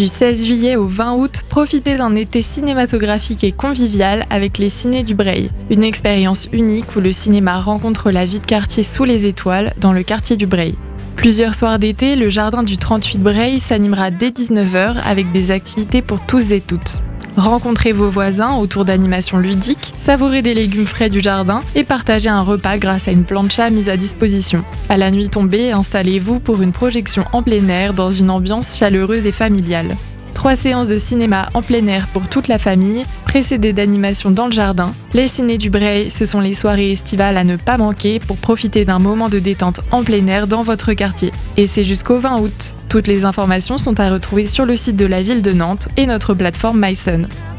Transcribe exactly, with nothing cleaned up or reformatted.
Du seize juillet au vingt août, profitez d'un été cinématographique et convivial avec les Ciné du Breil. Une expérience unique où le cinéma rencontre la vie de quartier sous les étoiles dans le quartier du Breil. Plusieurs soirs d'été, le jardin du trente-huit Breil s'animera dès dix-neuf heures avec des activités pour tous et toutes. Rencontrez vos voisins autour d'animations ludiques, savourez des légumes frais du jardin et partagez un repas grâce à une plancha mise à disposition. À la nuit tombée, installez-vous pour une projection en plein air dans une ambiance chaleureuse et familiale. Trois séances de cinéma en plein air pour toute la famille, précédées d'animations dans le jardin. Les Ciné du Breil, ce sont les soirées estivales à ne pas manquer pour profiter d'un moment de détente en plein air dans votre quartier. Et c'est jusqu'au vingt août. Toutes les informations sont à retrouver sur le site de la ville de Nantes et notre plateforme MySun.